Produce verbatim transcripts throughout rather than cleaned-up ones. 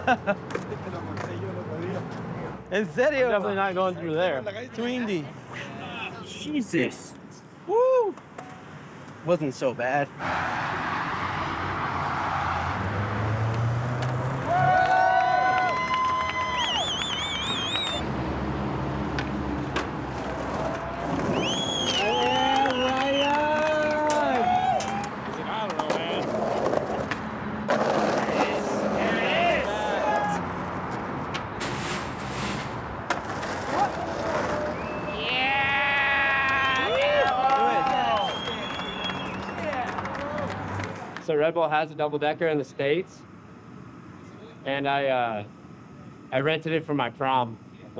En serio? I'm definitely not going through there. Too windy. Jesus. Woo! Wasn't so bad. So Red Bull has a double decker in the States, and I uh, I rented it for my prom.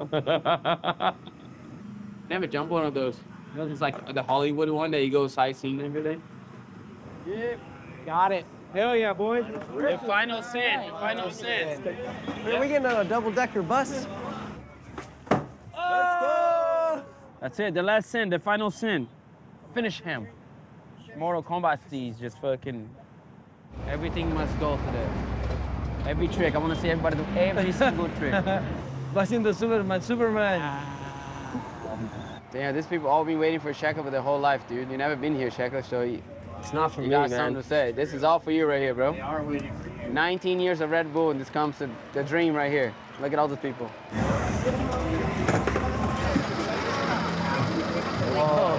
Never jump one of those. You know, it's like the Hollywood one that you go sightseeing and everything. Yep, got it. Hell yeah, boys. The final sin, the final sin. Are we getting a double-decker bus? Let's go! That's it, the last sin, the final sin. Finish him. Mortal Kombat steez, just fucking, everything must go to the, every trick. I want to see everybody do every single trick. Va haciendo Superman, Superman. Damn, these people all been waiting for Shaka for their whole life, dude. You never been here, Shaka, so you, It's not for you me, got man. something to say. This is all for you right here, bro. They are waiting for you. nineteen years of Red Bull, and this comes to the dream right here. Look at all these people. Whoa.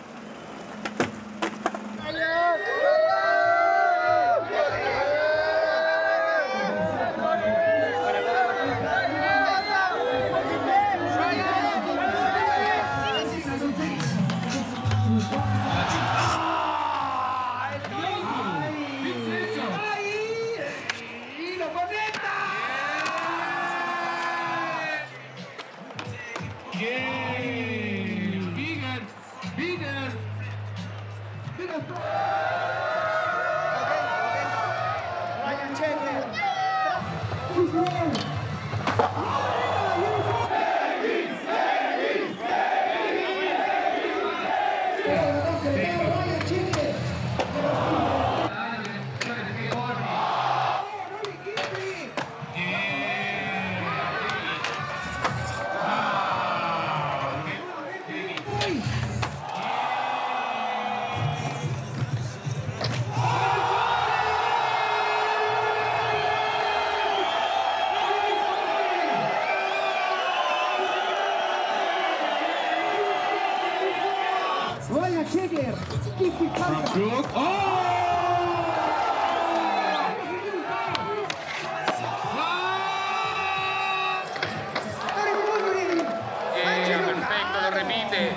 Perfecto, lo repite.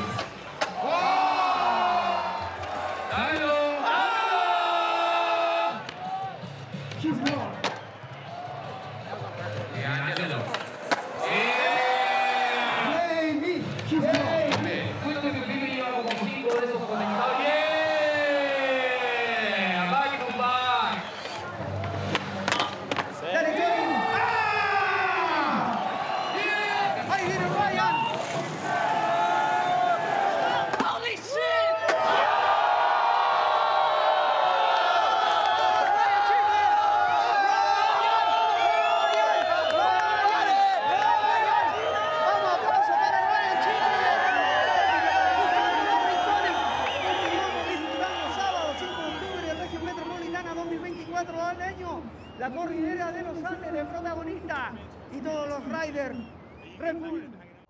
La cordillera de los Andes de protagonista y todos los riders Red Bull.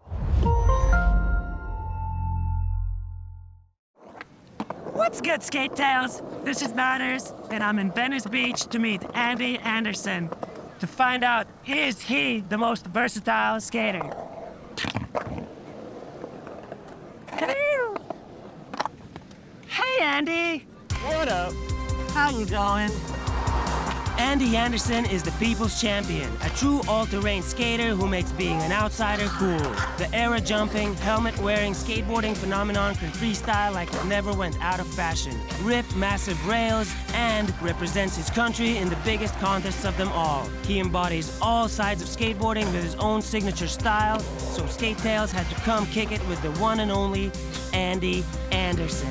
What's good, Skate Tales? This is Manners, and I'm in Venice Beach to meet Andy Anderson to find out, is he the most versatile skater? Hello. Hey, Andy. What up? How you going? Andy Anderson is the people's champion, a true all-terrain skater who makes being an outsider cool. The era-jumping, helmet-wearing skateboarding phenomenon can freestyle like it never went out of fashion, rip massive rails, and represents his country in the biggest contests of them all. He embodies all sides of skateboarding with his own signature style, so Skate Tales had to come kick it with the one and only Andy Anderson.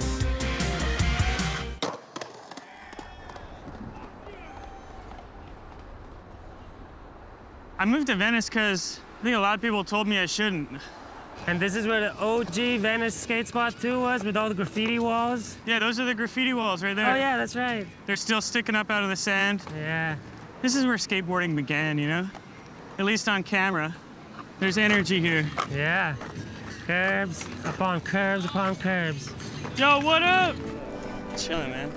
I moved to Venice because I think a lot of people told me I shouldn't. And this is where the O G Venice skate spot two was with all the graffiti walls? Yeah, those are the graffiti walls right there. Oh yeah, that's right. They're still sticking up out of the sand. Yeah. This is where skateboarding began, you know? At least on camera. There's energy here. Yeah. Curbs upon curbs upon curbs. Yo, what up? Chilling, man.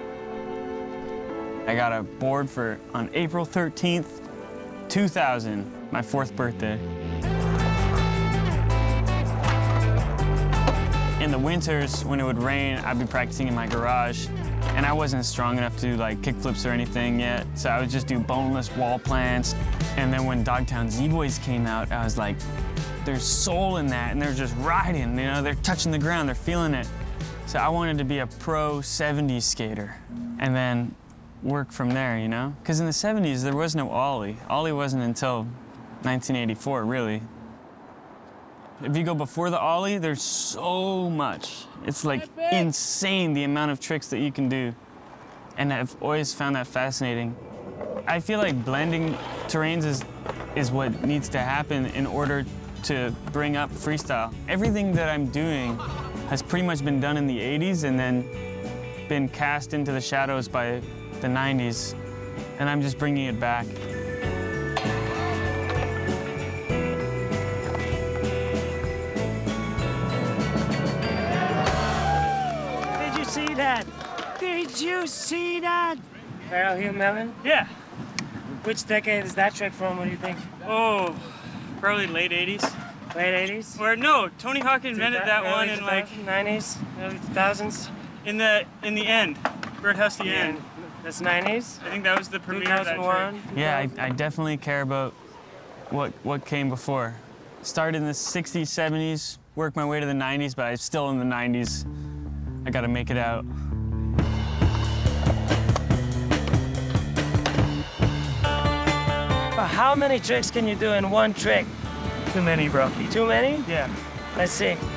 I got a board for on April thirteenth, two thousand, my fourth birthday. In the winters, when it would rain, I'd be practicing in my garage, and I wasn't strong enough to do like kickflips or anything yet, so I would just do boneless wall plants. And then when Dogtown Z-Boys came out, I was like, there's soul in that, and they're just riding, you know, they're touching the ground, they're feeling it. So I wanted to be a pro seventies skater, and then work from there, you know? Because in the seventies, there was no Ollie. Ollie wasn't until nineteen eighty-four, really. If you go before the Ollie, there's so much. It's like insane the amount of tricks that you can do. And I've always found that fascinating. I feel like blending terrains is, is what needs to happen in order to bring up freestyle. Everything that I'm doing has pretty much been done in the eighties and then been cast into the shadows by the nineties, and I'm just bringing it back. Did you see that? Did you see that? Barrel Heel Melon? Yeah. Which decade is that trick from, what do you think? Oh, probably late eighties. Late eighties? Or no, Tony Hawk invented that one in like nineties, early two thousands. in the in the end. Birdhouse the end. That's nineties. I think that was the premiere of that two thousand one. trick. Yeah, I, I definitely care about what, what came before. Started in the sixties, seventies, worked my way to the nineties, but I'm still in the nineties. I gotta make it out. How many tricks can you do in one trick? Too many, bro. Too many? Yeah. Let's see.